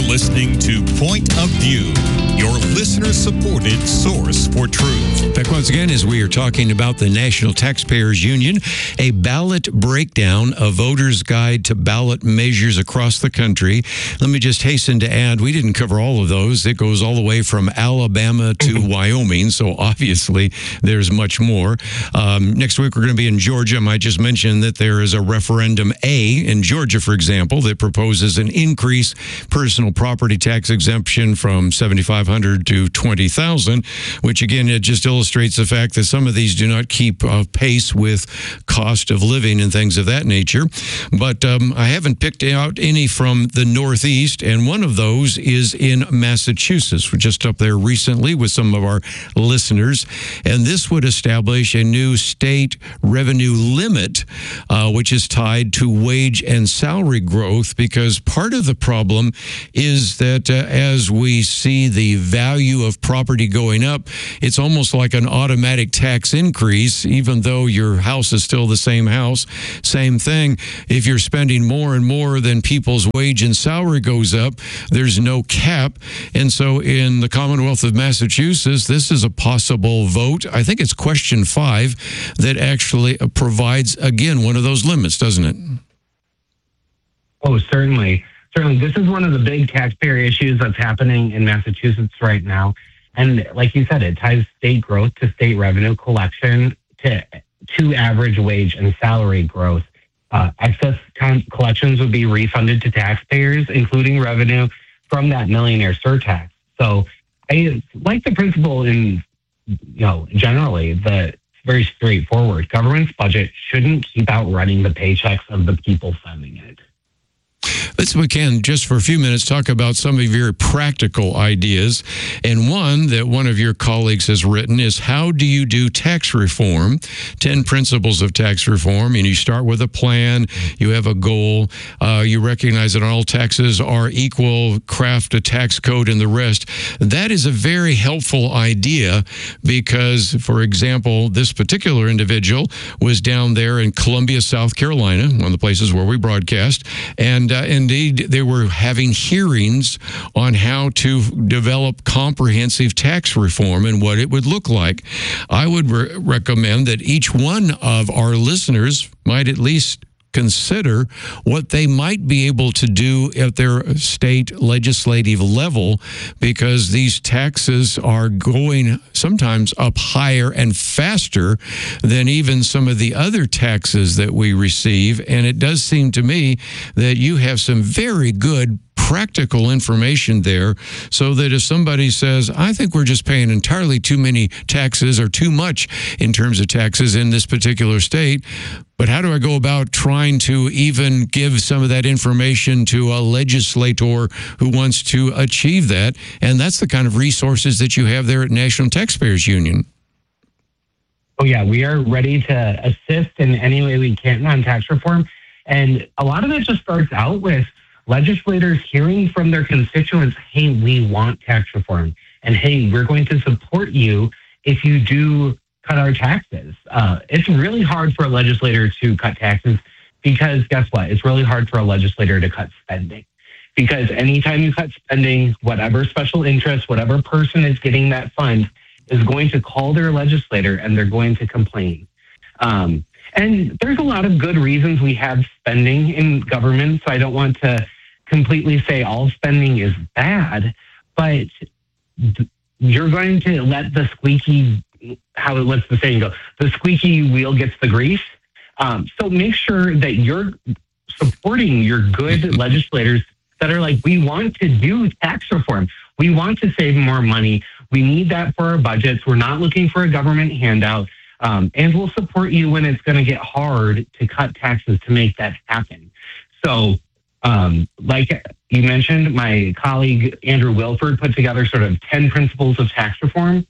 listening to Point of View, your listener-supported source for truth. Back once again, as we are talking about the National Taxpayers Union, a ballot breakdown, a voter's guide to ballot measures across the country. Let me just hasten to add, we didn't cover all of those. It goes all the way from Alabama to Wyoming, so obviously there's much more. Next week, we're going to be in Georgia. I might just mention that there is a referendum A in Georgia, for example, that proposes an increase personal property tax exemption from $7,500 to $20,000, which again, it just illustrates the fact that some of these do not keep pace with cost of living and things of that nature. But I haven't picked out any from the Northeast, and one of those is in Massachusetts. We're just up there recently with some of our listeners, and this would establish a new state revenue limit, which is tied to wage and salary growth, because part of the problem is that as we see the value of property going up, it's almost like an automatic tax increase, even though your house is still the same house. Same thing. If you're spending more and more than people's wage and salary goes up, there's no cap. And so in the Commonwealth of Massachusetts, this is a possible vote. I think it's question 5 that actually provides, again, one of those limits, doesn't it? Oh, certainly. Certainly. This is one of the big taxpayer issues that's happening in Massachusetts right now. And like you said, it ties state growth to state revenue collection to average wage and salary growth. Excess collections would be refunded to taxpayers, including revenue from that millionaire surtax. So I like the principle in, generally, that it's very straightforward. Government's budget shouldn't keep outrunning the paychecks of the people funding it. Let's, we can, just for a few minutes, talk about some of your practical ideas. And one that one of your colleagues has written is, how do you do tax reform? 10 principles of tax reform. And you start with a plan. You have a goal. You recognize that all taxes are equal, craft a tax code, and the rest. That is a very helpful idea because, for example, this particular individual was down there in Columbia, South Carolina, one of the places where we broadcast, and indeed, they were having hearings on how to develop comprehensive tax reform and what it would look like. I would recommend that each one of our listeners might at least consider what they might be able to do at their state legislative level, because these taxes are going sometimes up higher and faster than even some of the other taxes that we receive. And it does seem to me that you have some very good practical information there, so that if somebody says, I think we're just paying entirely too many taxes or too much in terms of taxes in this particular state, but how do I go about trying to even give some of that information to a legislator who wants to achieve that? And that's the kind of resources that you have there at National Taxpayers Union. Oh, yeah, we are ready to assist in any way we can on tax reform. And a lot of it just starts out with legislators hearing from their constituents, hey, we want tax reform. And hey, we're going to support you if you do cut our taxes. It's really hard for a legislator to cut taxes because guess what? It's really hard for a legislator to cut spending. Because anytime you cut spending, whatever special interest, whatever person is getting that fund is going to call their legislator and they're going to complain. And there's a lot of good reasons we have spending in government, so I don't want to completely say all spending is bad, but you're going to let the squeaky, what's the saying go? The squeaky wheel gets the grease. So make sure that you're supporting your good legislators that are like, we want to do tax reform. We want to save more money. We need that for our budgets. We're not looking for a government handout. And we'll support you when it's going to get hard to cut taxes to make that happen. So, like you mentioned, my colleague Andrew Wilford put together sort of 10 principles of tax reform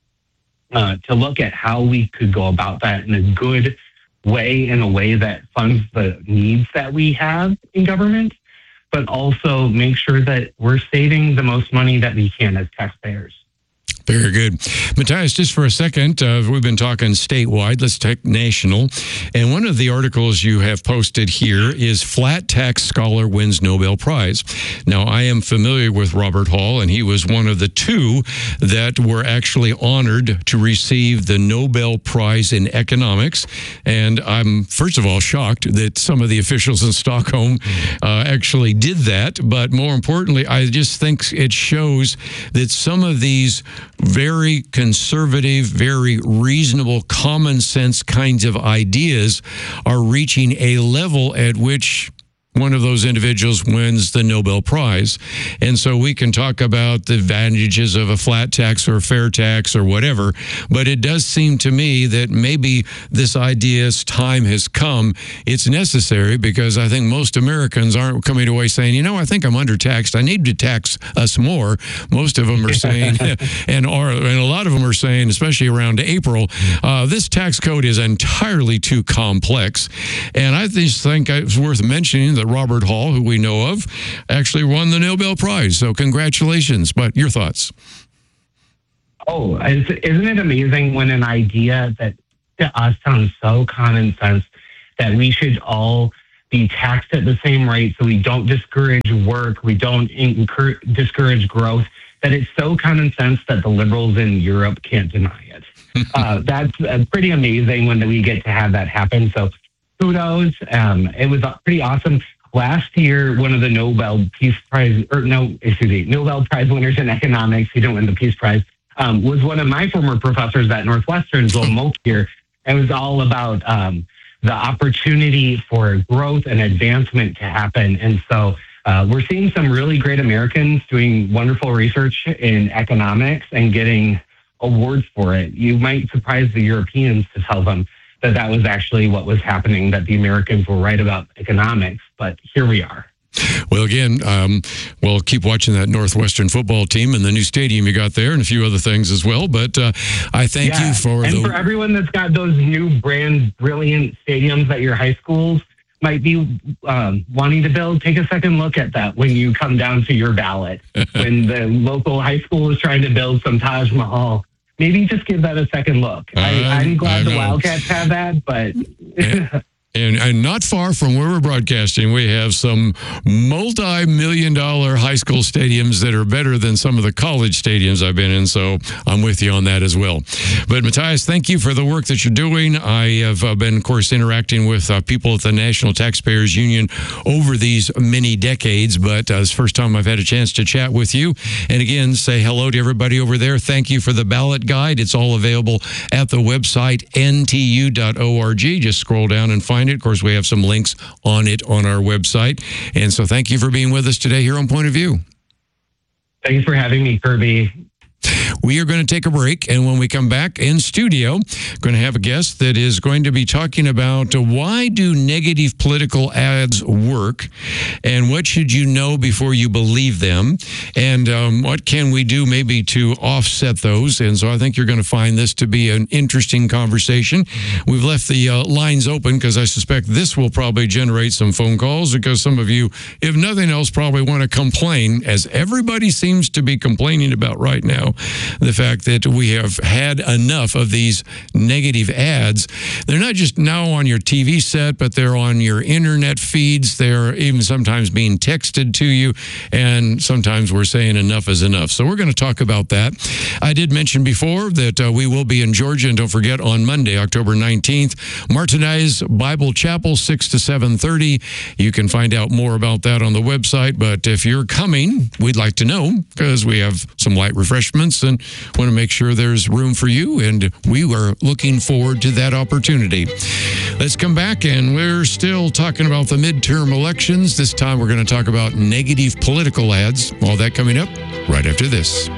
to look at how we could go about that in a good way, in a way that funds the needs that we have in government, but also make sure that we're saving the most money that we can as taxpayers. Very good. Matthias, just for a second, we've been talking statewide. Let's take national. And one of the articles you have posted here is Flat Tax Scholar Wins Nobel Prize. Now, I am familiar with Robert Hall, and he was one of the two that were actually honored to receive the Nobel Prize in Economics. And I'm, first of all, shocked that some of the officials in Stockholm actually did that. But more importantly, I just think it shows that some of these very conservative, very reasonable, common sense kinds of ideas are reaching a level at which one of those individuals wins the Nobel Prize. And so we can talk about the advantages of a flat tax or a fair tax or whatever, but it does seem to me that maybe this idea's time has come. It's necessary because I think most Americans aren't coming away saying, you know, I think I'm undertaxed. I need to tax us more. Most of them are saying, and a lot of them are saying, especially around April, this tax code is entirely too complex. And I just think it's worth mentioning that Robert Hall, who we know of, actually won the Nobel Prize. So congratulations. But your thoughts? Oh, isn't it amazing when an idea that to us sounds so common sense that we should all be taxed at the same rate so we don't discourage work, we don't discourage growth, that it's so common sense that the liberals in Europe can't deny it. That's pretty amazing when we get to have that happen. So kudos. It was pretty awesome. Last year, one of the Nobel Prize winners in economics, he didn't win the Peace Prize, was one of my former professors at Northwestern, Joel Mokyr. It was all about the opportunity for growth and advancement to happen. And so we're seeing some really great Americans doing wonderful research in economics and getting awards for it. You might surprise the Europeans to tell them that was actually what was happening, that the Americans were right about economics, but here we are. Well, again, we'll keep watching that Northwestern football team and the new stadium you got there and a few other things as well, but I thank you for... And for everyone that's got those new brand brilliant stadiums that your high schools might be wanting to build, take a second look at that when you come down to your ballot. When the local high school is trying to build some Taj Mahal, maybe just give that a second look. I'm glad the Wildcats have that, but... And not far from where we're broadcasting, we have some multi-million-dollar high school stadiums that are better than some of the college stadiums I've been in, so I'm with you on that as well. But Matthias, thank you for the work that you're doing. I have been, of course, interacting with people at the National Taxpayers Union over these many decades, but it's the first time I've had a chance to chat with you. And again, say hello to everybody over there. Thank you for the ballot guide. It's all available at the website ntu.org. Just scroll down and find it. Of course, we have some links on it on our website. And so thank you for being with us today here on Point of View. Thanks for having me, Kirby. We are going to take a break, and when we come back in studio, going to have a guest that is going to be talking about why do negative political ads work, and what should you know before you believe them, and what can we do maybe to offset those. And so I think you're going to find this to be an interesting conversation. We've left the lines open because I suspect this will probably generate some phone calls, because some of you, if nothing else, probably want to complain, as everybody seems to be complaining about right now, the fact that we have had enough of these negative ads. They're not just now on your TV set, but they're on your internet feeds. They're even sometimes being texted to you, and sometimes we're saying enough is enough. So we're going to talk about that. I did mention before that we will be in Georgia, and don't forget, on Monday, October 19th, Martinez Bible Chapel, 6 to 7:30. You can find out more about that on the website, but if you're coming, we'd like to know, because we have some light refreshments and want to make sure there's room for you, and we were looking forward to that opportunity. Let's come back, and we're still talking about the midterm elections. This time we're going to talk about negative political ads. All that coming up right after this.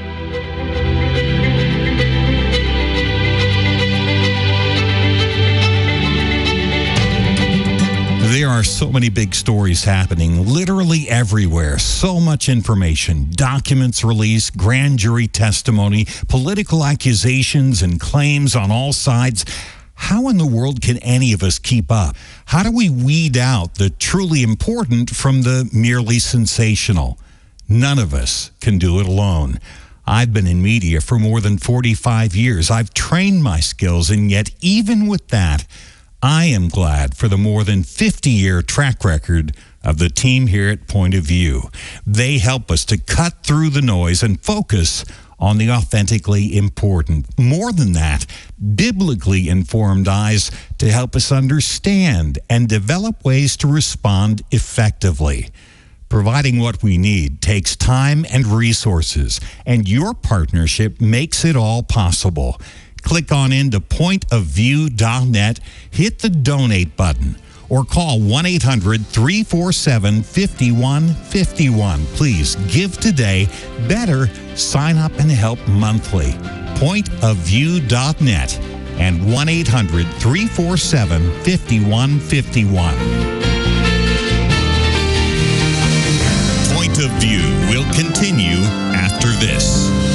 There are so many big stories happening literally everywhere. So much information, documents released, grand jury testimony, political accusations and claims on all sides. How in the world can any of us keep up? How do we weed out the truly important from the merely sensational? None of us can do it alone. I've been in media for more than 45 years. I've trained my skills, and yet even with that, I am glad for the more than 50-year track record of the team here at Point of View. They help us to cut through the noise and focus on the authentically important. More than that, biblically informed eyes to help us understand and develop ways to respond effectively. Providing what we need takes time and resources, and your partnership makes it all possible. Click on into pointofview.net, hit the donate button, or call 1-800-347-5151. Please give today. Better, sign up and help monthly. Pointofview.net and 1-800-347-5151. Point of View will continue after this.